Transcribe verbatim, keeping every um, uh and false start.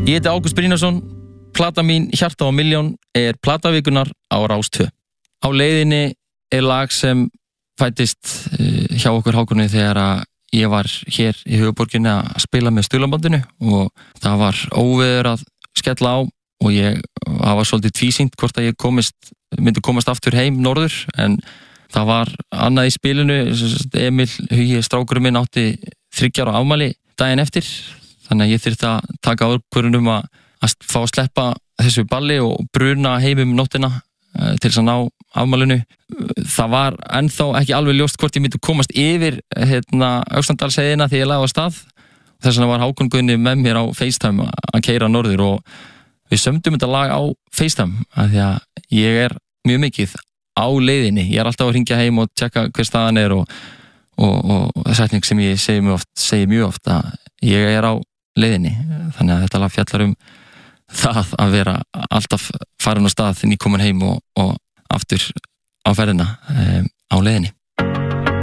Ég heiti Ágúst Brynjarsson, plata mín Hjarta á milljón er platavikunar á Rás tvö. Á leiðinni er lag sem fættist hjá okkur Hákoni þegar að ég var hér í höfuðborginni að spila með Stuðlabandinu og það var óveður að skella á og ég það var svolítið tvísýnt hvort að ég komist, myndi komast aftur heim norður en það var annað í spilinu. Emil Hugi, strákurinn minn, átti þriggja ára afmæli daginn eftir þannig að ég þyrfti að taka ákvörðun um að, að fá að sleppa þessu balli og bruna heim um nóttina til þess að ná afmælinu. Það var ennþá ekki alveg ljóst hvort ég myndi komast yfir hérna Öxnadalsheiðina þegar ég lagði af stað. Þess vegna var Hákon Guðni með mér á FaceTime að keyra norður og við sömdum þetta lag á FaceTime af því að ég er mjög mikið á leiðinni. Ég er alltaf að hringja heim og tjekka hver staðan er og, og, og, og setning sem ég segi mjög oft, segi mjög oft að ég er á leiðinni. Þannig að þetta lag fjallar um það að vera alltaf farin á stað nýkomin heim og, og aftur á ferðina um, á leiðinni.